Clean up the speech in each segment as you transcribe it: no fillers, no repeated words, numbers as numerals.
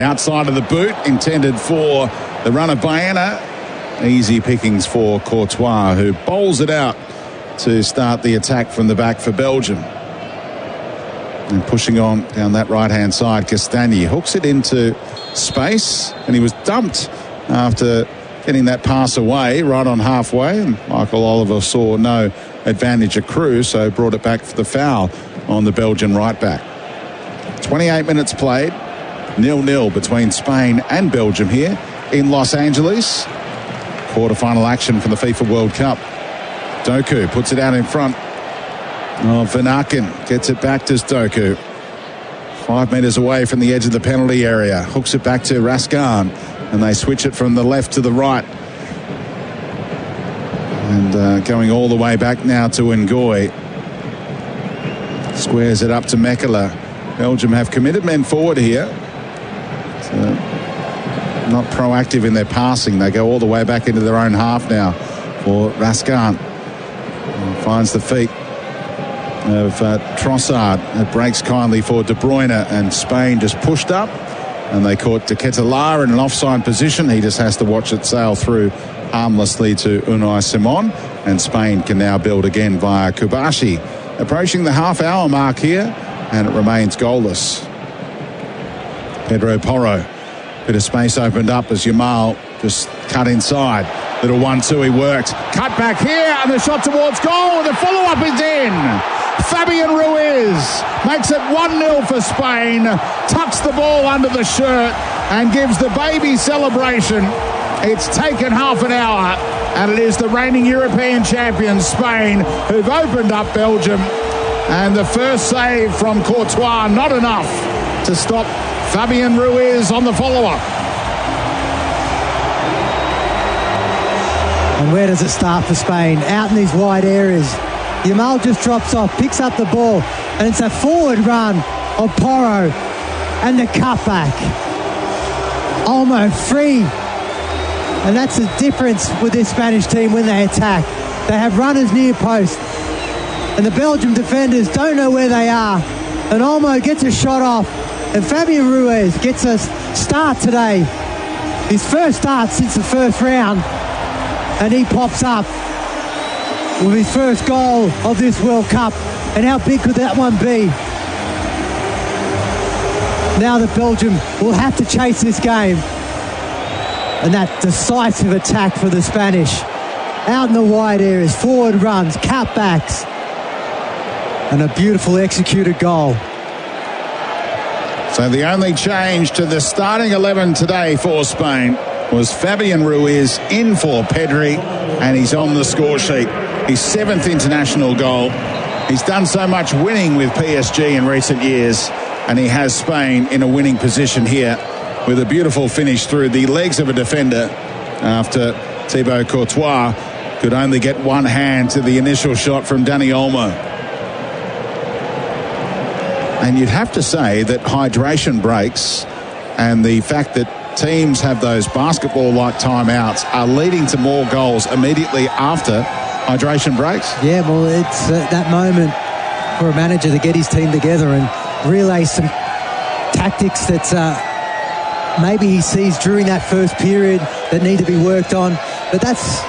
Outside of the boot, intended for the run of Baena. Easy pickings for Courtois, who bowls it out to start the attack from the back for Belgium. And pushing on down that right-hand side, Castagni hooks it into space, and he was dumped after getting that pass away right on halfway, and Michael Oliver saw no advantage accrue, so brought it back for the foul on the Belgian right-back. 28 minutes played, 0-0 between Spain and Belgium here in Los Angeles. Quarter-final action for the FIFA World Cup. Doku puts it out in front of Van Aken, gets it back to Doku. 5 metres away from the edge of the penalty area, hooks it back to Raskan, and they switch it from the left to the right. And going all the way back now to Ngoy. Squares it up to Mekala. Belgium have committed men forward here. Not proactive in their passing. They go all the way back into their own half now for Raskan. Finds the feet of Trossard. It breaks kindly for De Bruyne, and Spain just pushed up, and they caught De Ketelaere in an offside position. He just has to watch it sail through harmlessly to Unai Simon, and Spain can now build again via Kubashi. Approaching the half-hour mark here, and it remains goalless. Pedro Porro. Bit of space opened up as Yamal just cut inside. Little 1-2, he worked. Cut back here, and the shot towards goal. The follow-up is in. Fabian Ruiz makes it 1-0 for Spain. Tucks the ball under the shirt and gives the baby celebration. It's taken half an hour, and it is the reigning European champions, Spain, who've opened up Belgium. And the first save from Courtois, not enough to stop Fabian Ruiz on the follow-up. And where does it start for Spain? Out in these wide areas. Yamal just drops off, picks up the ball, and it's a forward run of Porro and the cutback. Olmo free. And that's the difference with this Spanish team when they attack. They have runners near post, and the Belgium defenders don't know where they are. And Olmo gets a shot off, and Fabian Ruiz gets a start today. His first start since the first round, and he pops up with his first goal of this World Cup. And how big could that one be? Now that Belgium will have to chase this game. And that decisive attack for the Spanish. Out in the wide areas, forward runs, cutbacks, and a beautiful executed goal. So the only change to the starting 11 today for Spain was Fabian Ruiz in for Pedri, and he's on the score sheet. His 7th international goal. He's done so much winning with PSG in recent years, and he has Spain in a winning position here with a beautiful finish through the legs of a defender after Thibaut Courtois could only get one hand to the initial shot from Dani Olmo. And you'd have to say that hydration breaks and the fact that teams have those basketball-like timeouts are leading to more goals immediately after hydration breaks. Yeah, well, it's that moment for a manager to get his team together and relay some tactics that maybe he sees during that first period that need to be worked on. But that's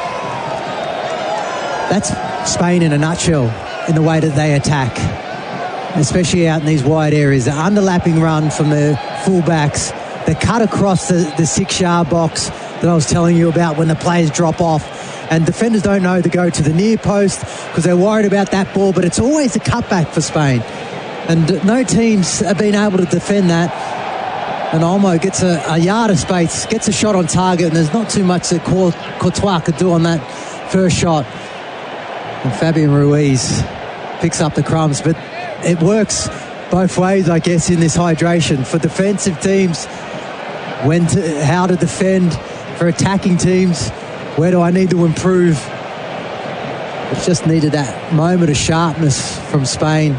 Spain in a nutshell in the way that they attack, especially out in these wide areas. The underlapping run from the fullbacks, the cut across the 6-yard box that I was telling you about when the players drop off. And defenders don't know to go to the near post because they're worried about that ball, but it's always a cutback for Spain. And no teams have been able to defend that. And Olmo gets a yard of space, gets a shot on target, and there's not too much that Courtois could do on that first shot. And Fabian Ruiz picks up the crumbs, but it works both ways, I guess, in this hydration. For defensive teams, how to defend. For attacking teams, where do I need to improve? It's just needed that moment of sharpness from Spain.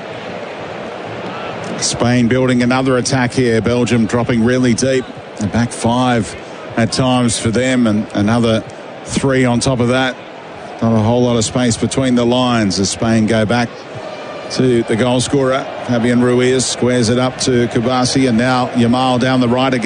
Spain building another attack here. Belgium dropping really deep. A back 5 at times for them, and another 3 on top of that. Not a whole lot of space between the lines as Spain go back to the goal scorer, Fabian Ruiz squares it up to Kubasi, and now Yamal down the right again.